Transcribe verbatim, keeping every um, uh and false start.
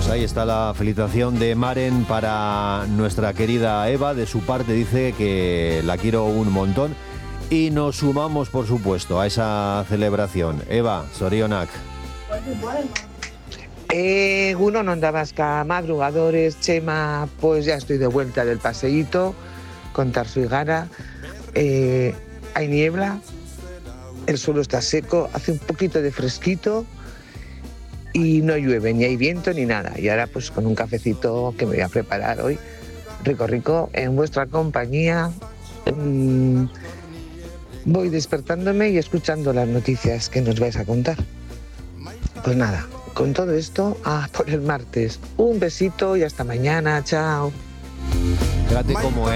Pues ahí está la felicitación de Maren para nuestra querida Eva. De su parte dice que la quiero un montón y nos sumamos, por supuesto, a esa celebración. Eva, zorionak. Eh, uno no andabasca madrugadores, Chema, pues ya estoy de vuelta del paseíto con Tarso y Gara. Eh, hay niebla, el suelo está seco, hace un poquito de fresquito y no llueve, ni hay viento ni nada. Y ahora pues con un cafecito que me voy a preparar hoy, rico rico, en vuestra compañía, mmm, voy despertándome y escuchando las noticias que nos vais a contar. Pues nada, con todo esto, ah, por el martes. Un besito y hasta mañana, chao. Fíjate cómo